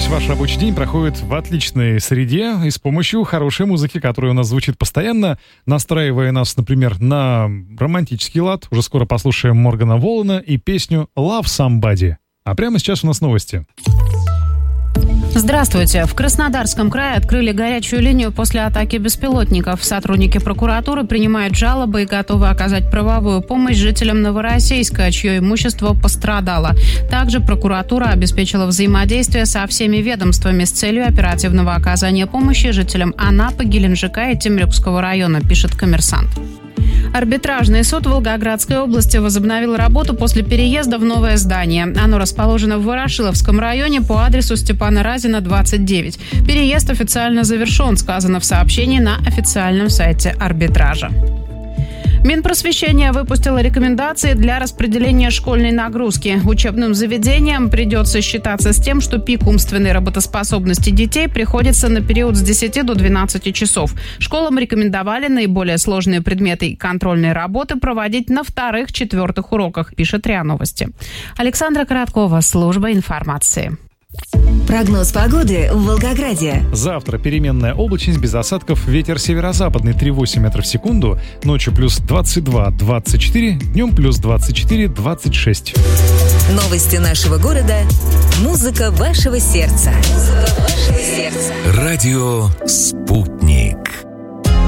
ваш рабочий день проходит в отличной среде и с помощью хорошей музыки, которая у нас звучит постоянно, настраивая нас, например, на романтический лад. Уже скоро послушаем Моргана Воллана и песню «Love Somebody». А прямо сейчас у нас новости. Здравствуйте. В Краснодарском крае открыли горячую линию после атаки беспилотников. Сотрудники прокуратуры принимают жалобы и готовы оказать правовую помощь жителям Новороссийска, чье имущество пострадало. Также прокуратура обеспечила взаимодействие со всеми ведомствами с целью оперативного оказания помощи жителям Анапы, Геленджика и Темрюкского района, пишет «Коммерсант». Арбитражный суд Волгоградской области возобновил работу после переезда в новое здание. Оно расположено в Ворошиловском районе по адресу Степана Разина, 29. Переезд официально завершен, сказано в сообщении на официальном сайте арбитража. Минпросвещение выпустило рекомендации для распределения школьной нагрузки. Учебным заведениям придется считаться с тем, что пик умственной работоспособности детей приходится на период с 10 до 12 часов. Школам рекомендовали наиболее сложные предметы и контрольные работы проводить на вторых-четвертых уроках, пишет РИА Новости. Александра Короткова, служба информации. Прогноз погоды в Волгограде. Завтра переменная облачность без осадков, ветер северо-западный 3,8 метров в секунду, ночью плюс 22-24, днем плюс 24-26. Новости нашего города. Музыка вашего сердца. Радио «Спутник».